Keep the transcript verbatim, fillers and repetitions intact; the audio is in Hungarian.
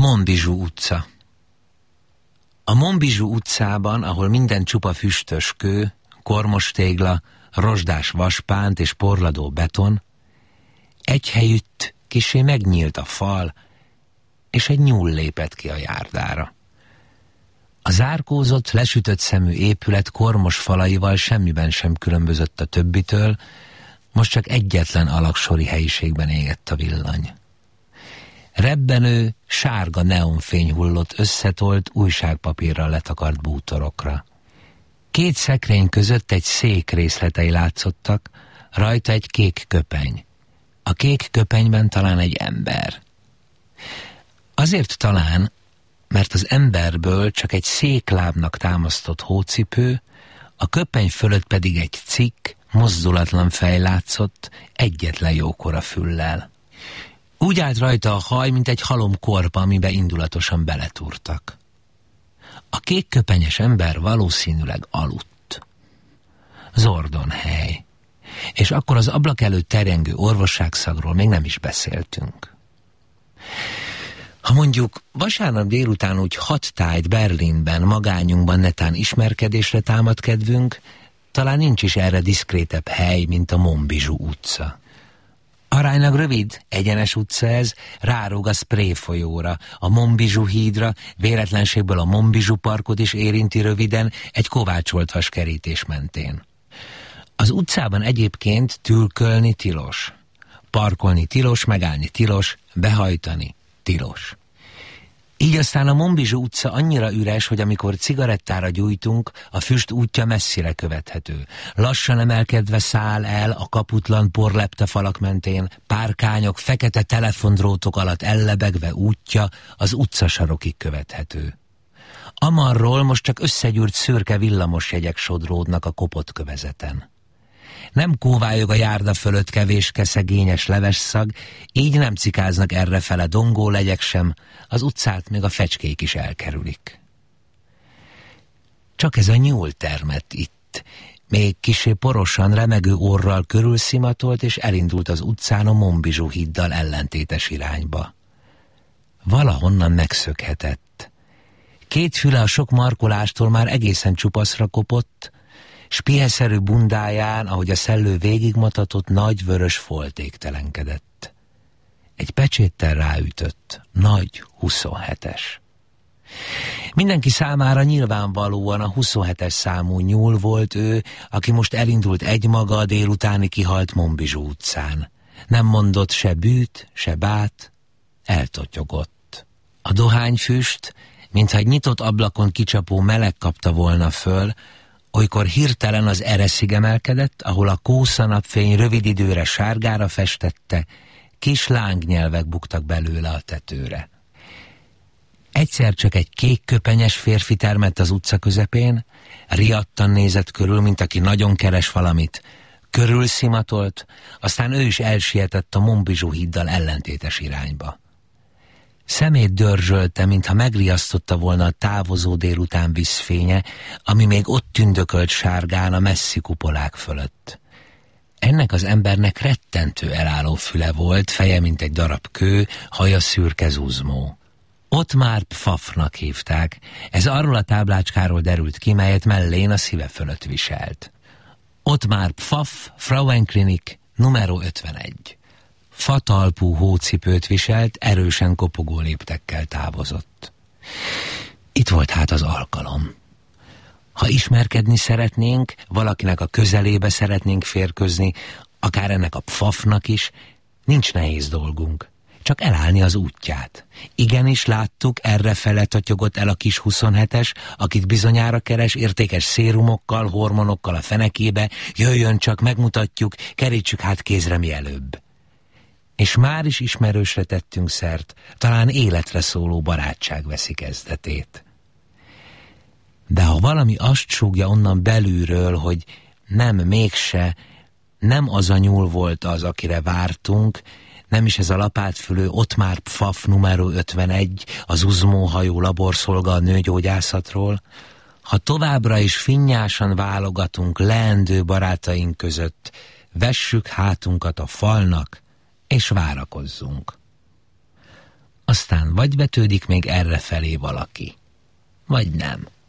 Monbijou utca. A Monbijou utcában, ahol minden csupa füstös kő, kormos tégla, rozsdás vaspánt és porladó beton, egyhelyütt kissé megnyílt a fal, és egy nyúl lépett ki a járdára. A zárkózott, lesütött szemű épület kormos falaival semmiben sem különbözött a többitől, most csak egyetlen alaksori helyiségben égett a villany. Rebbenő, sárga neonfény hullott összetolt, újságpapírral letakart bútorokra. Két szekrény között egy szék részletei látszottak, rajta egy kék köpeny. A kék köpenyben talán egy ember. Azért talán, mert az emberből csak egy széklábnak támasztott hócipő, a köpeny fölött pedig egy cikk, mozdulatlan fej látszott, egyetlen jókora füllel. Úgy állt rajta a haj, mint egy halom korpa, amibe indulatosan beletúrtak. A kékköpenyes ember valószínűleg aludt. Zordon hely. És akkor az ablak előtt terjengő orvosságszagról még nem is beszéltünk. Ha mondjuk vasárnap délután úgy hat tájt Berlinben, magányunkban netán ismerkedésre támad kedvünk, talán nincs is erre diszkrétebb hely, mint a Monbijou utca. Aránylag rövid, egyenes utca ez, ráróg a Spree folyóra, a Monbijou hídra, véletlenségből a Monbijou parkot is érinti röviden egy kovácsolt vaskerítés mentén. Az utcában egyébként tülkölni tilos, parkolni tilos, megállni tilos, behajtani tilos. Így aztán a Monbijou utca annyira üres, hogy amikor cigarettára gyújtunk, a füst útja messzire követhető. Lassan emelkedve száll el a kaputlan porlepte falak mentén, párkányok fekete telefondrótok alatt ellebegve útja az utcasarokig követhető. Amarról most csak összegyűrt szürke villamosjegyek sodródnak a kopott kövezeten. Nem kóvályog a járda fölött kevéske szegényes levesszag, így nem cikáznak errefele dongó legyek sem, az utcát még a fecskék is elkerülik. Csak ez a nyúl termett itt, még kissé porosan, remegő orral körülszimatolt, és elindult az utcán a Monbijou híddal ellentétes irányba. Valahonnan megszökhetett. Két füle a sok markolástól már egészen csupaszra kopott, s piheszerű bundáján, ahogy a szellő végigmatatott, nagy vörös folt égtelenkedett. Egy pecséttel ráütött, nagy huszonhetes. Mindenki számára nyilvánvalóan a huszonhetes számú nyúl volt ő, aki most elindult egymaga a délutáni kihalt Monbijou utcán. Nem mondott se bűt, se bát, eltotyogott. A dohányfüst, mintha egy nyitott ablakon kicsapó meleg kapta volna föl, olykor hirtelen az ereszig emelkedett, ahol a kósza napfény rövid időre sárgára festette, kis lángnyelvek buktak belőle a tetőre. Egyszer csak egy kékköpenyes férfi termett az utca közepén, riadtan nézett körül, mint aki nagyon keres valamit, körülszimatolt, aztán ő is elsietett a Monbijou híddal ellentétes irányba. Szemét dörzsölte, mintha megriasztotta volna a távozó délután vízfénye, ami még ott tündökölt sárgán a messzi kupolák fölött. Ennek az embernek rettentő elálló füle volt, feje mint egy darab kő, haja szürke zuzmó. Ottmar Pfaffnak hívták, ez arról a táblácskáról derült ki, melyet mellén a szíve fölött viselt. Ottmar Pfaff, Frauenklinik, numero ötvenegy. Fatalpú hócipőt viselt, erősen kopogó léptekkel távozott. Itt volt hát az alkalom. Ha ismerkedni szeretnénk, valakinek a közelébe szeretnénk férkőzni, akár ennek a Pfaffnak is, nincs nehéz dolgunk. Csak elállni az útját. Igenis láttuk, errefele totyogott el a kis huszonhetes, akit bizonyára keres, értékes szérumokkal, hormonokkal a fenekébe, jöjjön csak, megmutatjuk, kerítsük hát kézre mielőbb. És már is ismerősre tettünk szert, talán életre szóló barátság veszi kezdetét. De ha valami azt súgja onnan belülről, hogy nem, mégse, nem az a nyúl volt az, akire vártunk, nem is ez a lapátfülő Ottmar Pfaff numero ötvenegy, az uzmóhajó laborszolga a nőgyógyászatról, ha továbbra is finnyásan válogatunk leendő barátaink között, vessük hátunkat a falnak, és várakozzunk. Aztán aztán vagy vetődik még errefelé valaki, vagy nem.